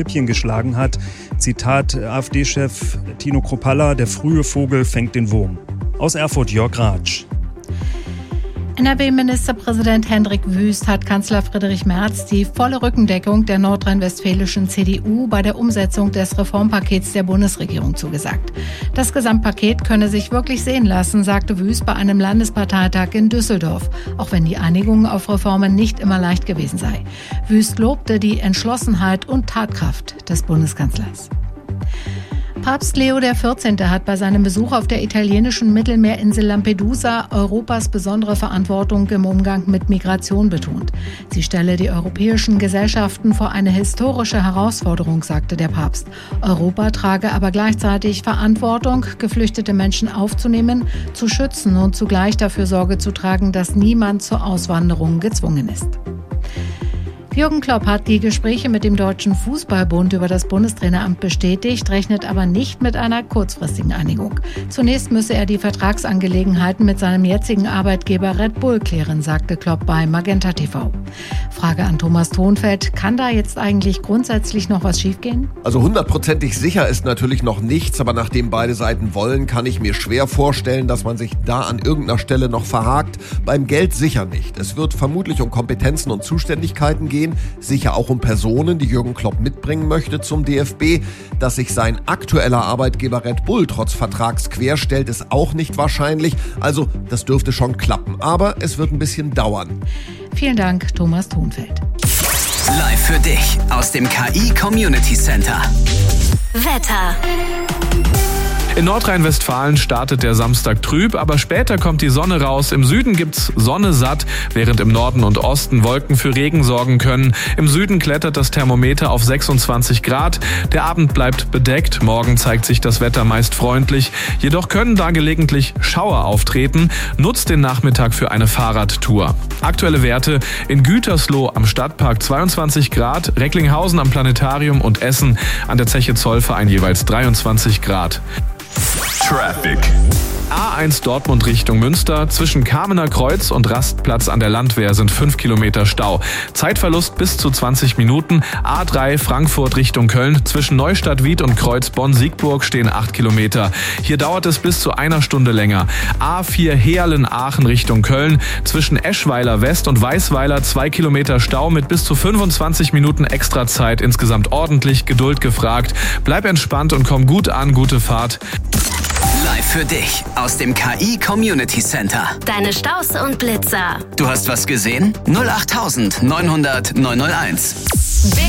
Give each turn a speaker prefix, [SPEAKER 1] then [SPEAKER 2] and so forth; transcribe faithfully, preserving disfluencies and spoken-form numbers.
[SPEAKER 1] Rippchen geschlagen hat. Zitat AfD-Chef Tino Kruppalla, der frühe Vogel fängt den Wurm. Aus Erfurt Jörg Ratsch.
[SPEAKER 2] N R W-Ministerpräsident Hendrik Wüst hat Kanzler Friedrich Merz die volle Rückendeckung der nordrhein-westfälischen C D U bei der Umsetzung des Reformpakets der Bundesregierung zugesagt. Das Gesamtpaket könne sich wirklich sehen lassen, sagte Wüst bei einem Landesparteitag in Düsseldorf, auch wenn die Einigung auf Reformen nicht immer leicht gewesen sei. Wüst lobte die Entschlossenheit und Tatkraft des Bundeskanzlers. Papst Leo der vierzehnte hat bei seinem Besuch auf der italienischen Mittelmeerinsel Lampedusa Europas besondere Verantwortung im Umgang mit Migration betont. Sie stelle die europäischen Gesellschaften vor eine historische Herausforderung, sagte der Papst. Europa trage aber gleichzeitig Verantwortung, geflüchtete Menschen aufzunehmen, zu schützen und zugleich dafür Sorge zu tragen, dass niemand zur Auswanderung gezwungen ist. Jürgen Klopp hat die Gespräche mit dem Deutschen Fußballbund über das Bundestraineramt bestätigt, rechnet aber nicht mit einer kurzfristigen Einigung. Zunächst müsse er die Vertragsangelegenheiten mit seinem jetzigen Arbeitgeber Red Bull klären, sagte Klopp bei Magenta T V. Frage an Thomas Thonfeld, kann da jetzt eigentlich grundsätzlich noch was schiefgehen?
[SPEAKER 3] Also hundertprozentig sicher ist natürlich noch nichts, aber nachdem beide Seiten wollen, kann ich mir schwer vorstellen, dass man sich da an irgendeiner Stelle noch verhakt. Beim Geld sicher nicht. Es wird vermutlich um Kompetenzen und Zuständigkeiten gehen. Sicher auch um Personen, die Jürgen Klopp mitbringen möchte zum D F B. Dass sich sein aktueller Arbeitgeber Red Bull trotz Vertrags querstellt, ist auch nicht wahrscheinlich. Also das dürfte schon klappen, aber es wird ein bisschen dauern.
[SPEAKER 2] Vielen Dank, Thomas Thonfeld.
[SPEAKER 4] Live für dich aus dem K I Community Center.
[SPEAKER 5] Wetter.
[SPEAKER 6] In Nordrhein-Westfalen startet der Samstag trüb, aber später kommt die Sonne raus. Im Süden gibt's Sonne satt, während im Norden und Osten Wolken für Regen sorgen können. Im Süden klettert das Thermometer auf sechsundzwanzig Grad. Der Abend bleibt bedeckt. Morgen zeigt sich das Wetter meist freundlich. Jedoch können da gelegentlich Schauer auftreten. Nutzt den Nachmittag für eine Fahrradtour. Aktuelle Werte: in Gütersloh am Stadtpark zweiundzwanzig Grad, Recklinghausen am Planetarium und Essen an der Zeche Zollverein jeweils dreiundzwanzig Grad.
[SPEAKER 7] Traffic.
[SPEAKER 6] A eins Dortmund Richtung Münster. Zwischen Kamener Kreuz und Rastplatz an der Landwehr sind fünf Kilometer Stau. Zeitverlust bis zu zwanzig Minuten. A drei Frankfurt Richtung Köln. Zwischen Neustadt-Wied und Kreuz Bonn-Siegburg stehen acht Kilometer. Hier dauert es bis zu einer Stunde länger. A vier Heerlen-Aachen Richtung Köln. Zwischen Eschweiler West und Weißweiler zwei Kilometer Stau mit bis zu fünfundzwanzig Minuten extra Zeit. Insgesamt ordentlich Geduld gefragt. Bleib entspannt und komm gut an. Gute Fahrt.
[SPEAKER 4] Live für dich aus dem K I Community Center.
[SPEAKER 5] Deine Staus und Blitzer.
[SPEAKER 4] Du hast was gesehen? null acht neunhundert neunhunderт neunhunderteins.
[SPEAKER 5] Big